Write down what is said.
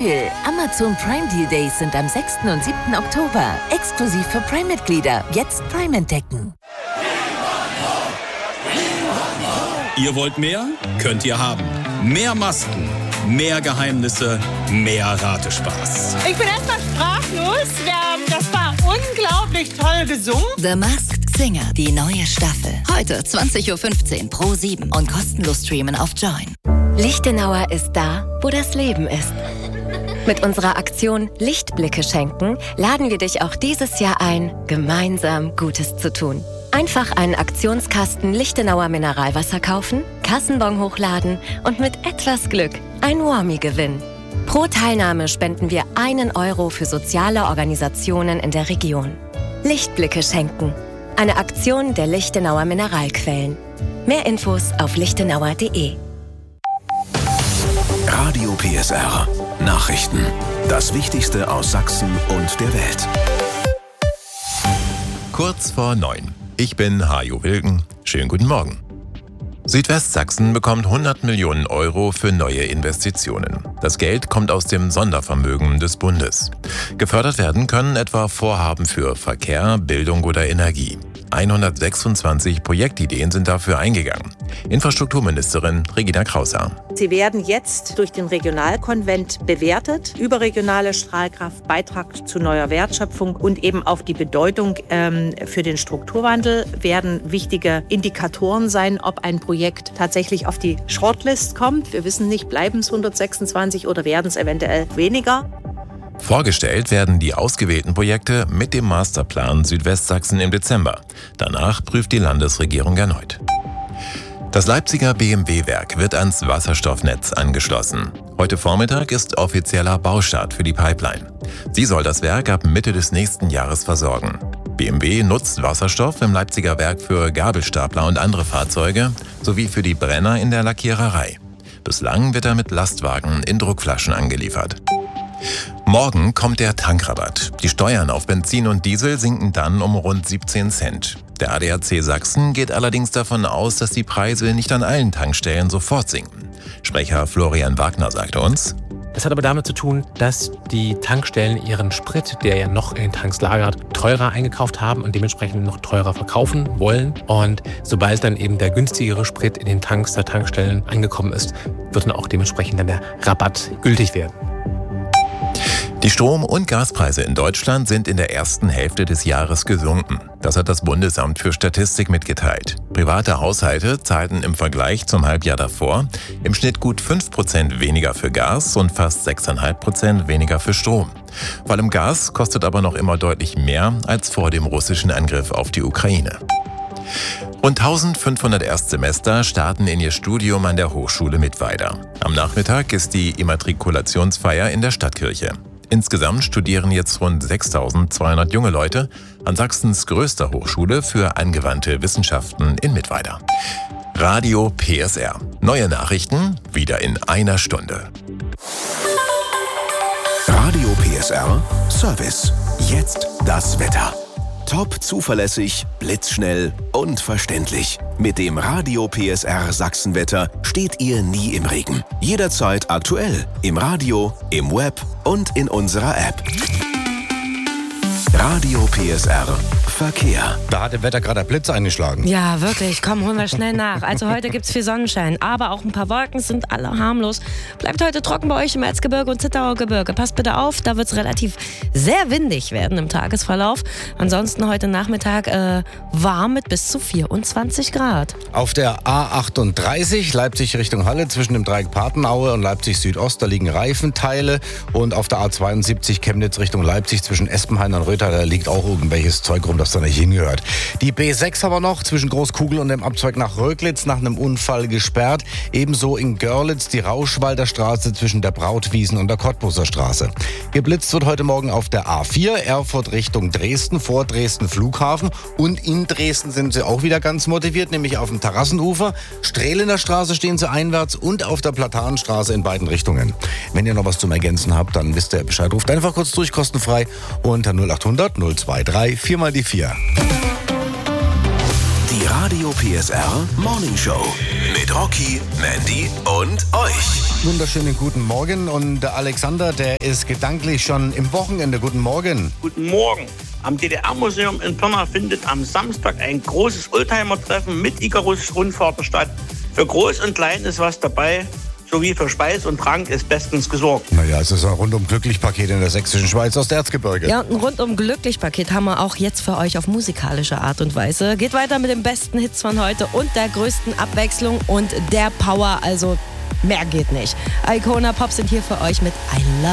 Deal. Amazon Prime Deal Days sind am 6. und 7. Oktober. Exklusiv für Prime-Mitglieder. Jetzt Prime entdecken. Ihr wollt mehr? Könnt ihr haben. Mehr Masken, mehr Geheimnisse, mehr Ratespaß. Ich bin erstmal sprachlos. Das war unglaublich toll gesungen. The Masked Singer, die neue Staffel. Heute 20.15 Uhr Pro7 und kostenlos streamen auf Join. Lichtenauer ist da, wo das Leben ist. Mit unserer Aktion Lichtblicke schenken laden wir dich auch dieses Jahr ein, gemeinsam Gutes zu tun. Einfach einen Aktionskasten Lichtenauer Mineralwasser kaufen, Kassenbon hochladen und mit etwas Glück ein Warmie gewinnen. Pro Teilnahme spenden wir 1 Euro für soziale Organisationen in der Region. Lichtblicke schenken. Eine Aktion der Lichtenauer Mineralquellen. Mehr Infos auf lichtenauer.de. Radio PSR. Nachrichten. Das Wichtigste aus Sachsen und der Welt. Kurz vor 9. Ich bin Hajo Wilken. Schönen guten Morgen. Südwestsachsen bekommt 100 Millionen Euro für neue Investitionen. Das Geld kommt aus dem Sondervermögen des Bundes. Gefördert werden können etwa Vorhaben für Verkehr, Bildung oder Energie. 126 Projektideen sind dafür eingegangen. Infrastrukturministerin Regina Kraushaar. Sie werden jetzt durch den Regionalkonvent bewertet. Überregionale Strahlkraft, Beitrag zu neuer Wertschöpfung und eben auf die Bedeutung für den Strukturwandel werden wichtige Indikatoren sein, ob ein Projekt tatsächlich auf die Shortlist kommt. Wir wissen nicht, bleiben es 126 oder werden es eventuell weniger. Vorgestellt werden die ausgewählten Projekte mit dem Masterplan Südwestsachsen im Dezember. Danach prüft die Landesregierung erneut. Das Leipziger BMW-Werk wird ans Wasserstoffnetz angeschlossen. Heute Vormittag ist offizieller Baustart für die Pipeline. Sie soll das Werk ab Mitte des nächsten Jahres versorgen. BMW nutzt Wasserstoff im Leipziger Werk für Gabelstapler und andere Fahrzeuge sowie für die Brenner in der Lackiererei. Bislang wird er mit Lastwagen in Druckflaschen angeliefert. Morgen kommt der Tankrabatt. Die Steuern auf Benzin und Diesel sinken dann um rund 17 Cent. Der ADAC Sachsen geht allerdings davon aus, dass die Preise nicht an allen Tankstellen sofort sinken. Sprecher Florian Wagner sagte uns: Das hat aber damit zu tun, dass die Tankstellen ihren Sprit, der ja noch in den Tanks lagert, teurer eingekauft haben und dementsprechend noch teurer verkaufen wollen. Und sobald dann eben der günstigere Sprit in den Tanks der Tankstellen angekommen ist, wird dann auch dementsprechend dann der Rabatt gültig werden. Die Strom- und Gaspreise in Deutschland sind in der ersten Hälfte des Jahres gesunken. Das hat das Bundesamt für Statistik mitgeteilt. Private Haushalte zahlten im Vergleich zum Halbjahr davor im Schnitt gut 5% weniger für Gas und fast 6,5% weniger für Strom. Vor allem Gas kostet aber noch immer deutlich mehr als vor dem russischen Angriff auf die Ukraine. Rund 1500 Erstsemester starten in ihr Studium an der Hochschule Mittweida. Am Nachmittag ist die Immatrikulationsfeier in der Stadtkirche. Insgesamt studieren jetzt rund 6.200 junge Leute an Sachsens größter Hochschule für angewandte Wissenschaften in Mittweida. Radio PSR. Neue Nachrichten wieder in einer Stunde. Radio PSR Service. Jetzt das Wetter. Top zuverlässig, blitzschnell und verständlich. Mit dem Radio PSR Sachsenwetter steht ihr nie im Regen. Jederzeit aktuell. Im Radio, im Web und in unserer App. Radio PSR Verkehr. Da hat im Wetter gerade der Blitz eingeschlagen. Ja, wirklich. Komm, holen wir schnell nach. Also heute gibt's viel Sonnenschein, aber auch ein paar Wolken, sind alle harmlos. Bleibt heute trocken bei euch im Erzgebirge und Zittauer Gebirge. Passt bitte auf, da wird's relativ sehr windig werden im Tagesverlauf. Ansonsten heute Nachmittag warm mit bis zu 24 Grad. Auf der A38 Leipzig Richtung Halle zwischen dem Dreieck Patenaue und Leipzig Südost, da liegen Reifenteile. Und auf der A72 Chemnitz Richtung Leipzig zwischen Espenhain und Röther, da liegt auch irgendwelches Zeug rum, das da nicht hingehört. Die B6 haben wir noch zwischen Großkugel und dem Abzweig nach Röglitz nach einem Unfall gesperrt. Ebenso in Görlitz die Rauschwalder Straße zwischen der Brautwiesen und der Cottbuser Straße. Geblitzt wird heute Morgen auf der A4 Erfurt Richtung Dresden vor Dresden Flughafen. Und in Dresden sind sie auch wieder ganz motiviert, nämlich auf dem Terrassenufer. Strehlener Straße stehen sie einwärts und auf der Platanenstraße in beiden Richtungen. Wenn ihr noch was zum Ergänzen habt, dann wisst ihr Bescheid. Ruft einfach kurz durch, kostenfrei unter 0800 023 4 mal die 4. Die Radio PSR Morning Show mit Rocky, Mandy und euch. Wunderschönen guten Morgen und der Alexander, der ist gedanklich schon im Wochenende. Guten Morgen. Guten Morgen. Am DDR-Museum in Pirna findet am Samstag ein großes Oldtimer-Treffen mit Icarus-Rundfahrten statt. Für Groß und Klein ist was dabei, sowie für Speis und Trank ist bestens gesorgt. Naja, es ist ein Rundum-Glücklich-Paket in der sächsischen Schweiz aus der Erzgebirge. Ja, ein Rundum-Glücklich-Paket haben wir auch jetzt für euch auf musikalische Art und Weise. Geht weiter mit den besten Hits von heute und der größten Abwechslung und der Power, also mehr geht nicht. Icona Pop sind hier für euch mit I Love